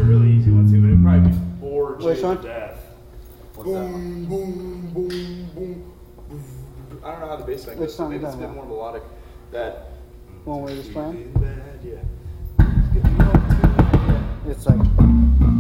really easy one too, but it'd probably be bored Which to one? death. What's that one? Boom, boom, boom, boom. I don't know how the bass line Which goes. song Maybe is it's a that bit about? more melodic. That. One we just playing? Bad, yeah. It's like